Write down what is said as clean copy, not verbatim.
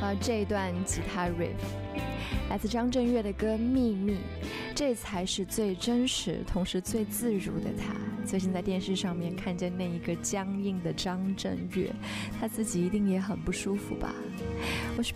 这一段吉他 riff 来自张震岳的歌《秘密》，这才是最真实同时最自如的他。最近在电视上面看见那一个僵硬的张震岳，他自己一定也很不舒服吧。我是